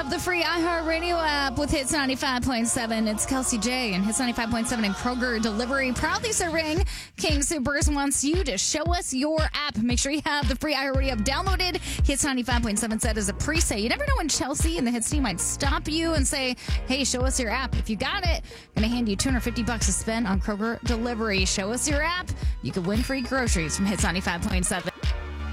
the free iHeartRadio app with Hits 95.7. It's Kelsey J and Hits 95.7 and Kroger Delivery. Proudly serving King Soopers wants you to show us your app. Make sure you have the free iHeartRadio app downloaded. Hits 95.7 set as a pre-sale. You never know when Chelsea and the Hits team might stop you and say, hey, show us your app. If you got it, going to hand you $250 to spend on Kroger Delivery. Show us your app. You could win free groceries from Hits 95.7.